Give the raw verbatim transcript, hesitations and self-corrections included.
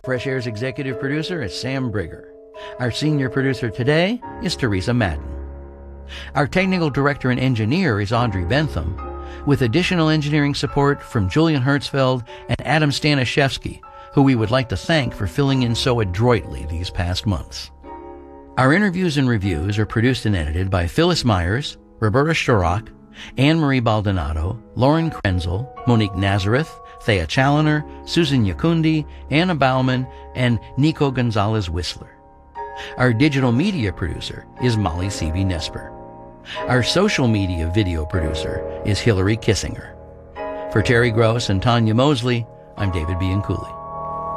Fresh Air's executive producer is Sam Brigger. Our senior producer today is Teresa Madden. Our technical director and engineer is Audrey Bentham, with additional engineering support from Julian Hertzfeld and Adam Staniszewski, who we would like to thank for filling in so adroitly these past months. Our interviews and reviews are produced and edited by Phyllis Myers, Roberta Shurrock, Anne-Marie Baldonado, Lauren Krenzel, Monique Nazareth, Thea Challoner, Susan Yakundi, Anna Bauman, and Nico Gonzalez-Whistler. Our digital media producer is Molly C B Nesper. Our social media video producer is Hillary Kissinger. For Terry Gross and Tanya Mosley, I'm David Bianculli.